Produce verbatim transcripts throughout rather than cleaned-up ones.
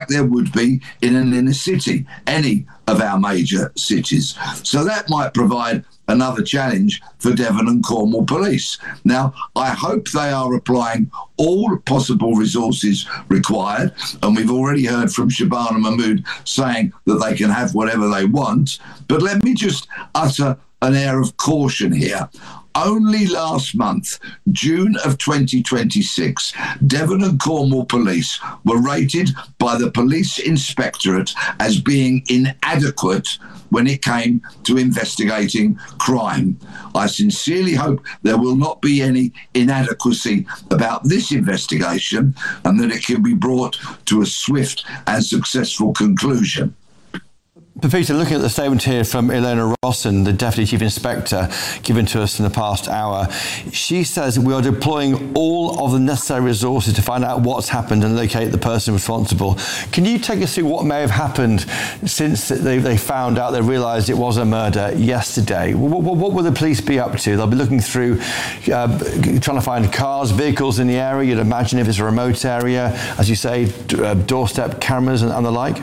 there would be in an inner city, any of our major cities. So that might provide another challenge for Devon and Cornwall Police. Now, I hope they are applying all possible resources required, and we've already heard from Shabana Mahmood saying that they can have whatever they want. But let me just utter an air of caution here. Only last month, June of twenty twenty-six, Devon and Cornwall Police were rated by the Police Inspectorate as being inadequate when it came to investigating crime. I sincerely hope there will not be any inadequacy about this investigation and that it can be brought to a swift and successful conclusion. But Peter, looking at the statement here from Ilona Rosson, the Deputy Chief Inspector, given to us in the past hour, she says we are deploying all of the necessary resources to find out what's happened and locate the person responsible. Can you take us through what may have happened since they, they found out, they realised it was a murder yesterday? What, what, what will the police be up to? They'll be looking through, uh, trying to find cars, vehicles in the area. You'd imagine if it's a remote area, as you say, d- uh, doorstep cameras and, and the like.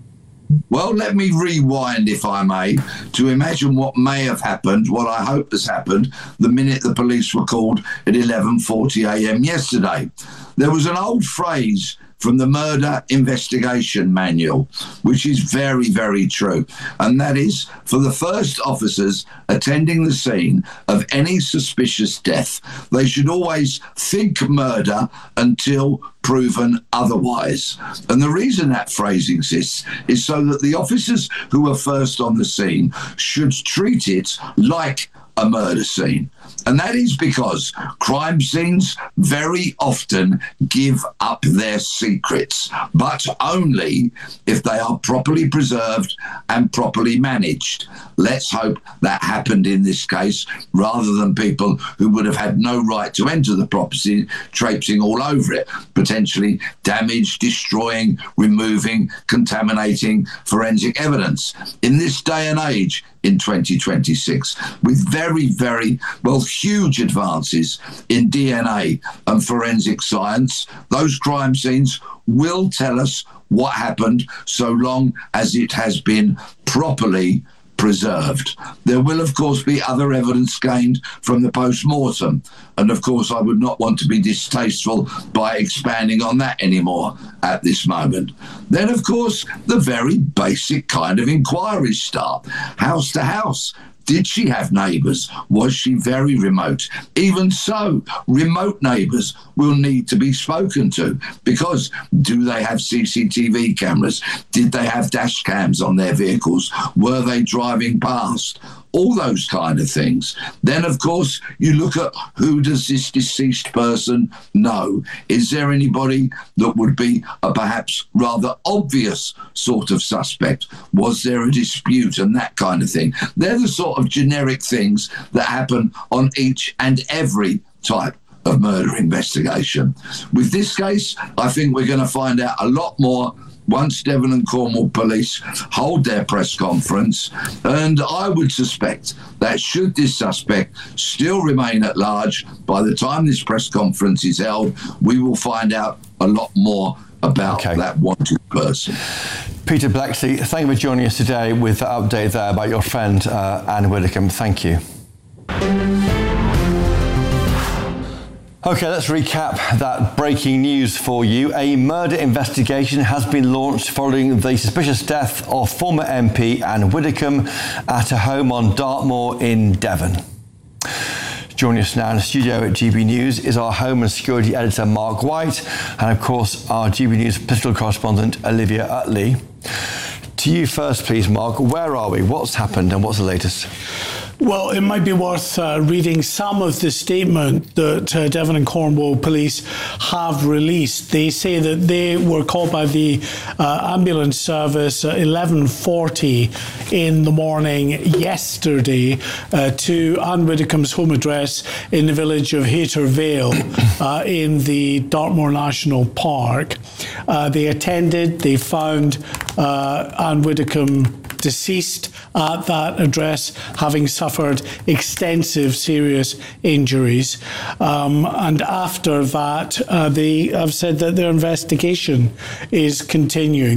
Well, let me rewind, if I may, to imagine what may have happened, what I hope has happened, the minute the police were called at eleven forty a.m. yesterday. There was an old phrase from the Murder Investigation Manual, which is very, very true. And that is, for the first officers attending the scene of any suspicious death, they should always think murder until proven otherwise. And the reason that phrase exists is so that the officers who are first on the scene should treat it like a murder scene. And that is because crime scenes very often give up their secrets, but only if they are properly preserved and properly managed. Let's hope that happened in this case, rather than people who would have had no right to enter the property traipsing all over it, potentially damaged, destroying, removing, contaminating forensic evidence. In this day and age, in twenty twenty-six, with very, very, well, huge advances in D N A and forensic science, those crime scenes will tell us what happened so long as it has been properly preserved. There will, of course, be other evidence gained from the post-mortem. And, of course, I would not want to be distasteful by expanding on that anymore at this moment. Then, of course, the very basic kind of inquiries start. House to house. Did she have neighbours? Was she very remote? Even so, remote neighbours will need to be spoken to, because do they have C C T V cameras? Did they have dash cams on their vehicles? Were they driving past? All those kind of things. Then, of course, you look at who does this deceased person know? Is there anybody that would be a perhaps rather obvious sort of suspect? Was there a dispute and that kind of thing? They're the sort of generic things that happen on each and every type of murder investigation. With this case, I think we're going to find out a lot more once Devon and Cornwall Police hold their press conference, and I would suspect that should this suspect still remain at large by the time this press conference is held, we will find out a lot more about okay. that wanted person. Peter Bleksley, thank you for joining us today with the update there about your friend uh, Anne Widdecombe. Thank you. Okay, let's recap that breaking news for you. A murder investigation has been launched following the suspicious death of former M P Anne Widdecombe at a home on Dartmoor in Devon. Joining us now in the studio at G B News is our Home and Security Editor Mark White, and of course our G B News political correspondent Olivia Utley. To you first, please, Mark. Where are we? What's happened and what's the latest? Well, it might be worth uh, reading some of the statement that uh, Devon and Cornwall Police have released. They say that they were called by the uh, ambulance service at eleven forty in the morning yesterday uh, to Anne Widdecombe's home address in the village of Hayter Vale uh, in the Dartmoor National Park. Uh, they attended, they found uh, Anne Widdecombe deceased at that address, having suffered extensive serious injuries. Um, and after that, uh, they have said that their investigation is continuing.